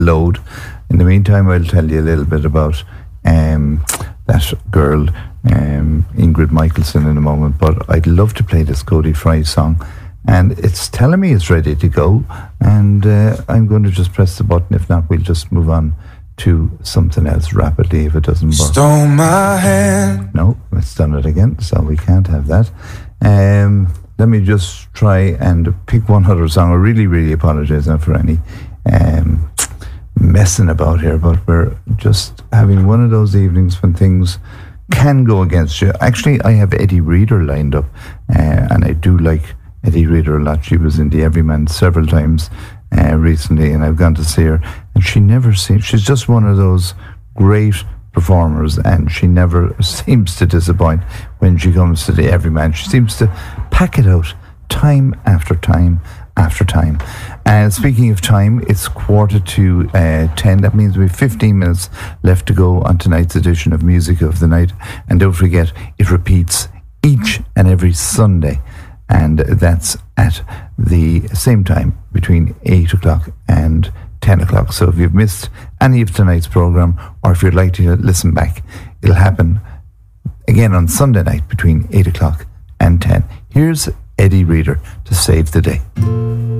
load. In the meantime, I'll tell you a little bit about that girl, Ingrid Michaelson, in a moment. But I'd love to play this Cody Fry song, and it's telling me it's ready to go, and I'm going to just press the button. If not, we'll just move on to something else rapidly if it doesn't work. Stole my hand. No, it's done it again, so we can't have that. Let me just try and pick one other song. I really, really apologise for any messing about here, but we're just having one of those evenings when things can go against you. Actually, I have Eddie Reader lined up, and I do like Eddie Reader a lot. She was in the Everyman several times recently, and I've gone to see her, and she's just one of those great performers, and she never seems to disappoint when she comes to the Everyman. She seems to pack it out time after time after time. And speaking of time, it's 10:15. That means we have 15 minutes left to go on tonight's edition of Music of the Night. And don't forget, it repeats each and every Sunday, and that's at the same time, between 8 o'clock and 10 o'clock. So if you've missed any of tonight's programme, or if you'd like to listen back, it'll happen again on Sunday night between 8 o'clock and 10. Here's Eddie Reader to save the day.